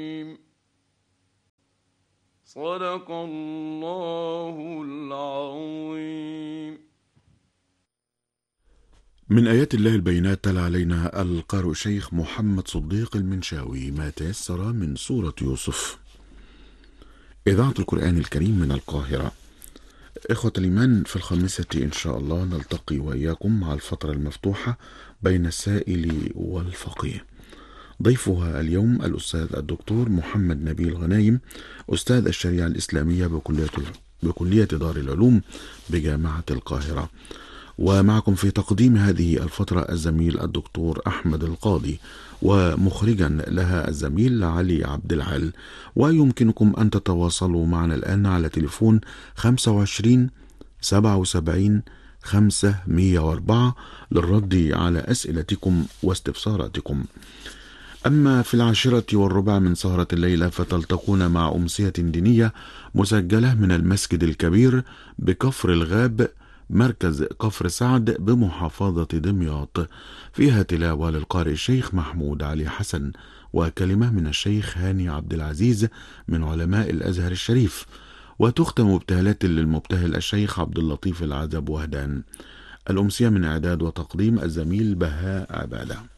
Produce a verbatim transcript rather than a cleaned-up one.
صدق الله العظيم. من آيات الله البينات تلا علينا القارئ الشيخ محمد صديق المنشاوي ما تيسر من سورة يوسف. إذاعة القرآن الكريم من القاهرة. إخوة الإيمان، في الخامسة إن شاء الله نلتقي وإياكم مع الفترة المفتوحة بين السائل والفقيه. ضيفها اليوم الأستاذ الدكتور محمد نبيل غنايم، أستاذ الشريعة الإسلامية بكلية بكلية دار العلوم بجامعة القاهرة. ومعكم في تقديم هذه الفترة الزميل الدكتور أحمد القاضي، ومخرجا لها الزميل علي عبد العال. ويمكنكم أن تتواصلوا معنا الآن على تليفون خمسة وعشرين سبعة وسبعين خمسمائة وأربعة للرد على أسئلتكم واستفساراتكم. أما في العاشرة والربع من سهرة الليلة فتلتقون مع أمسية دينية مسجلة من المسجد الكبير بكفر الغاب، مركز كفر سعد بمحافظة دمياط، فيها تلاوة للقارئ الشيخ محمود علي حسن، وكلمة من الشيخ هاني عبد العزيز من علماء الأزهر الشريف، وتختم ابتهالات للمبتهل الشيخ عبد اللطيف العزب وهدان. الأمسية من إعداد وتقديم الزميل بهاء عبادة.